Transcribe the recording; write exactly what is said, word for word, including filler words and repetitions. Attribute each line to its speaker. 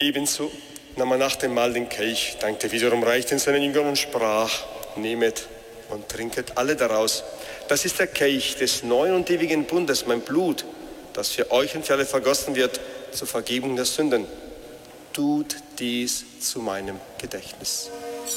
Speaker 1: Ebenso nahm er nach dem Mahl den Kelch, dankte wiederum reich den seinen Jüngern und sprach: Nehmet und trinket alle daraus. Das ist der Kelch des neuen und ewigen Bundes, mein Blut, das für euch und für alle vergossen wird zur Vergebung der Sünden. Tut dies zu meinem Gedächtnis.